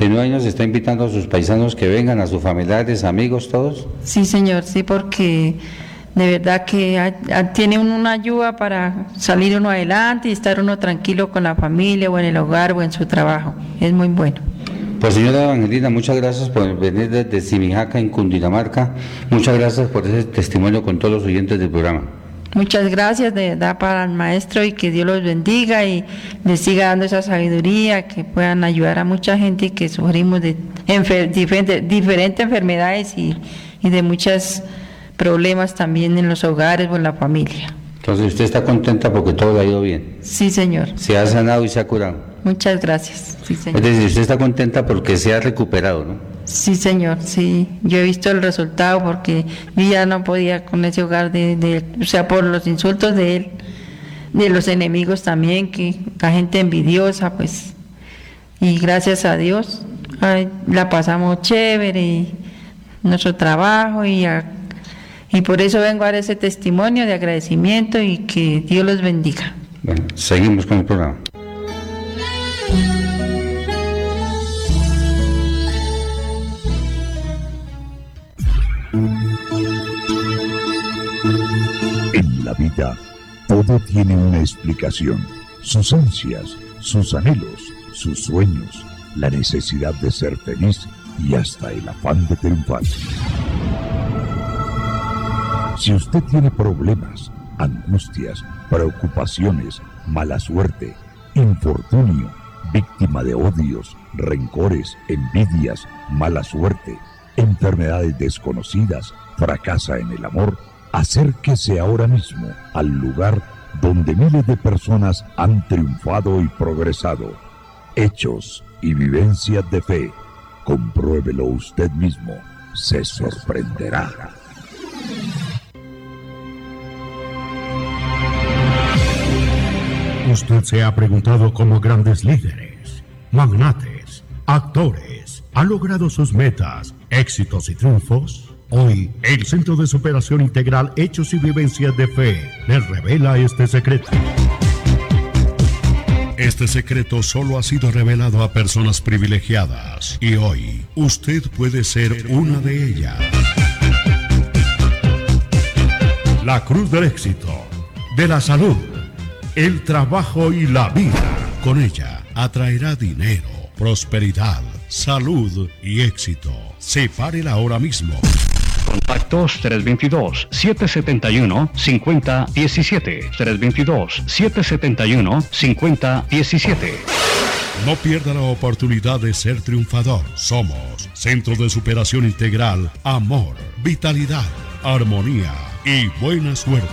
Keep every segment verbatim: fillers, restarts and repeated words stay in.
ochenta y nueve años está invitando a sus paisanos que vengan, a sus familiares, amigos, todos. Sí, señor, sí, porque de verdad que a, a, tiene uno una ayuda para salir uno adelante y estar uno tranquilo con la familia o en el hogar o en su trabajo. Es muy bueno. Pues señora Evangelina, muchas gracias por venir desde Simijaca, en Cundinamarca. Muchas gracias por ese testimonio con todos los oyentes del programa. Muchas gracias de verdad para el maestro y que Dios los bendiga y les siga dando esa sabiduría, que puedan ayudar a mucha gente que sufrimos de enfer diferentes, diferentes enfermedades y, y de muchos problemas también en los hogares o en la familia. Entonces usted está contenta porque todo le ha ido bien. Sí, señor. Se ha sanado y se ha curado. Muchas gracias. Sí, señor. Es decir, usted está contenta porque se ha recuperado, ¿no? Sí, señor, sí. Yo he visto el resultado porque yo ya no podía con ese hogar de, de él, o sea, por los insultos de él, de los enemigos también, que la gente envidiosa, pues. Y gracias a Dios, ay, la pasamos chévere, y nuestro trabajo, y, a, y por eso vengo a dar ese testimonio de agradecimiento y que Dios los bendiga. Bueno, seguimos con el programa. En la vida, todo tiene una explicación. Sus ansias, sus anhelos, sus sueños, la necesidad de ser feliz y hasta el afán de triunfar. Si usted tiene problemas, angustias, preocupaciones, mala suerte, infortunio, víctima de odios, rencores, envidias, mala suerte, enfermedades desconocidas, fracasa en el amor, acérquese ahora mismo al lugar donde miles de personas han triunfado y progresado. Hechos y vivencias de fe. Compruébelo usted mismo. Se sorprenderá. Usted se ha preguntado cómo grandes líderes, magnates, actores han logrado sus metas, éxitos y triunfos. Hoy, el Centro de Superación Integral Hechos y Vivencias de Fe les revela este secreto. Este secreto solo ha sido revelado a personas privilegiadas y hoy usted puede ser una de ellas. La cruz del éxito, de la salud, el trabajo y la vida. Con ella atraerá dinero, prosperidad, salud y éxito. Sepárela ahora mismo. Contactos tres dos dos, siete siete uno, cinco cero uno siete, tres dos dos, siete siete uno, cinco cero uno siete. No pierda la oportunidad de ser triunfador. Somos Centro de Superación Integral, Amor, Vitalidad, Armonía y Buena Suerte.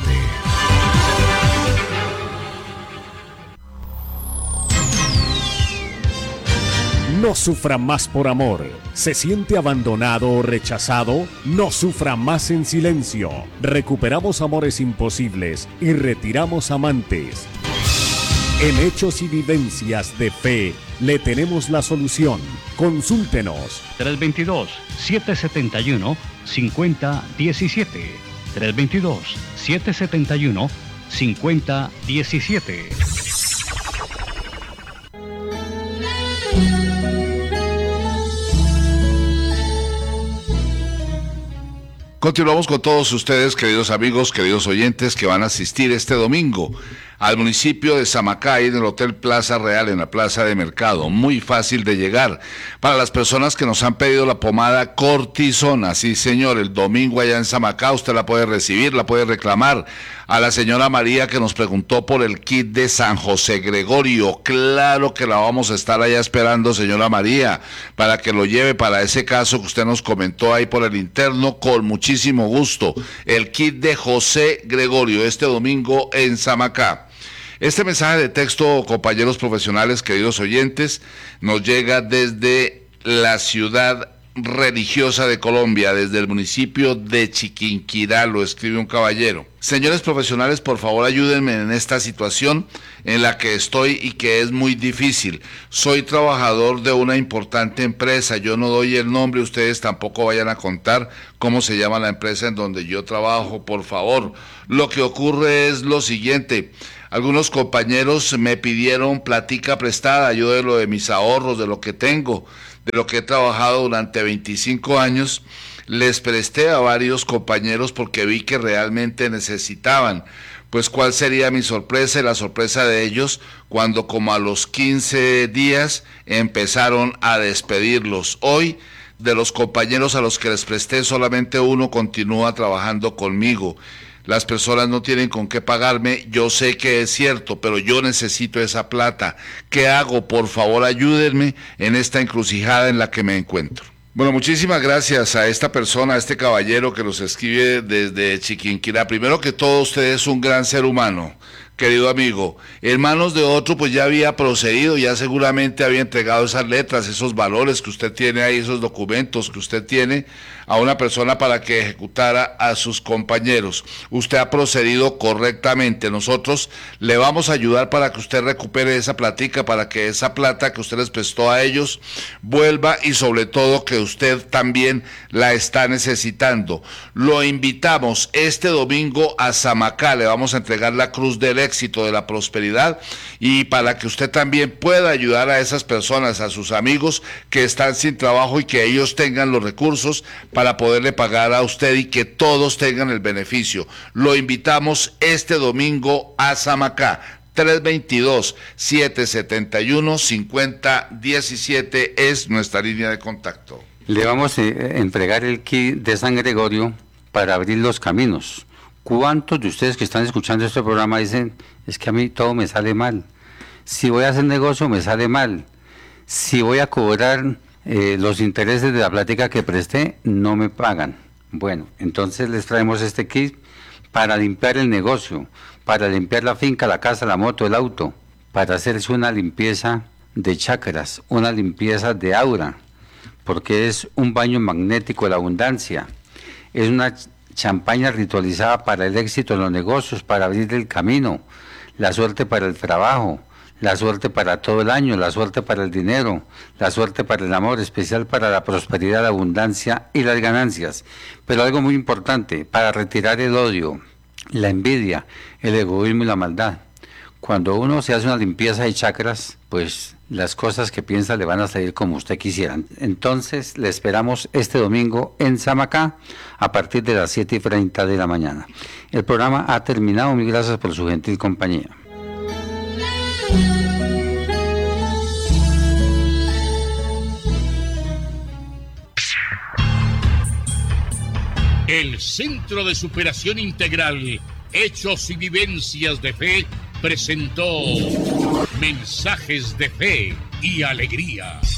No sufra más por amor. ¿Se siente abandonado o rechazado? No sufra más en silencio. Recuperamos amores imposibles y retiramos amantes. En Hechos y Vivencias de Fe le tenemos la solución. Consúltenos. tres dos dos, siete siete uno, cinco cero uno siete. tres dos dos, siete siete uno, cinco cero uno siete. Continuamos con todos ustedes, queridos amigos, queridos oyentes, que van a asistir este domingo al municipio de Samacá, en el Hotel Plaza Real, en la Plaza de Mercado. Muy fácil de llegar. Para las personas que nos han pedido la pomada cortisona, sí señor, el domingo allá en Samacá, usted la puede recibir, la puede reclamar. A la señora María que nos preguntó por el kit de San José Gregorio, claro que la vamos a estar allá esperando, señora María, para que lo lleve para ese caso que usted nos comentó ahí por el interno, con muchísimo gusto. El kit de José Gregorio, este domingo en Samacá. Este mensaje de texto, compañeros profesionales, queridos oyentes, nos llega desde la ciudad religiosa de Colombia, desde el municipio de Chiquinquirá, lo escribe un caballero. Señores profesionales, por favor ayúdenme en esta situación en la que estoy y que es muy difícil. Soy trabajador de una importante empresa, yo no doy el nombre, ustedes tampoco vayan a contar cómo se llama la empresa en donde yo trabajo, por favor. Lo que ocurre es lo siguiente: algunos compañeros me pidieron platica prestada, yo de lo de mis ahorros, de lo que tengo. de lo que he trabajado durante veinticinco años, les presté a varios compañeros porque vi que realmente necesitaban. Pues cuál sería mi sorpresa y la sorpresa de ellos cuando como a los quince días empezaron a despedirlos. Hoy, de los compañeros a los que les presté, solamente uno continúa trabajando conmigo. Las personas no tienen con qué pagarme, yo sé que es cierto, pero yo necesito esa plata. ¿Qué hago? Por favor, ayúdenme en esta encrucijada en la que me encuentro. Bueno, muchísimas gracias a esta persona, a este caballero que nos escribe desde Chiquinquirá. Primero que todo, usted es un gran ser humano, querido amigo. En manos de otro, pues ya había procedido, ya seguramente había entregado esas letras, esos valores que usted tiene ahí, esos documentos que usted tiene a una persona para que ejecutara a sus compañeros. Usted ha procedido correctamente. Nosotros le vamos a ayudar para que usted recupere esa platica, para que esa plata que usted les prestó a ellos vuelva y sobre todo que usted también la está necesitando. Lo invitamos este domingo a Samacá, le vamos a entregar la cruz del éxito, de la prosperidad, y para que usted también pueda ayudar a esas personas, a sus amigos que están sin trabajo y que ellos tengan los recursos para poderle pagar a usted y que todos tengan el beneficio. Lo invitamos este domingo a Samacá. tres dos dos, siete siete uno, cinco cero uno siete es nuestra línea de contacto. Le vamos a entregar el kit de San Gregorio para abrir los caminos. ¿Cuántos de ustedes que están escuchando este programa dicen, es que a mí todo me sale mal? Si voy a hacer negocio me sale mal. Si voy a cobrar eh, los intereses de la plática que presté, no me pagan. Bueno, entonces les traemos este kit para limpiar el negocio, para limpiar la finca, la casa, la moto, el auto, para hacerse una limpieza de chakras, una limpieza de aura, porque es un baño magnético de la abundancia, es una champaña ritualizada para el éxito en los negocios, para abrir el camino, la suerte para el trabajo, la suerte para todo el año, la suerte para el dinero, la suerte para el amor, especial para la prosperidad, la abundancia y las ganancias. Pero algo muy importante, para retirar el odio, la envidia, el egoísmo y la maldad. Cuando uno se hace una limpieza de chakras, pues las cosas que piensa le van a salir como usted quisiera. Entonces le esperamos este domingo en Samacá a partir de las siete y treinta de la mañana. El programa ha terminado, mil gracias por su gentil compañía. El Centro de Superación Integral, Hechos y Vivencias de Fe, presentó Mensajes de Fe y Alegría.